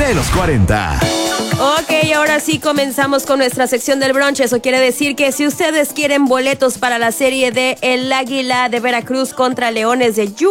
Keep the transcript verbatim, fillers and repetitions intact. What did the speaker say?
de los cuarenta. Ok, ahora sí comenzamos con nuestra sección del brunch. Eso quiere decir que si ustedes quieren boletos para la serie de El Águila de Veracruz contra Leones de Yucatán,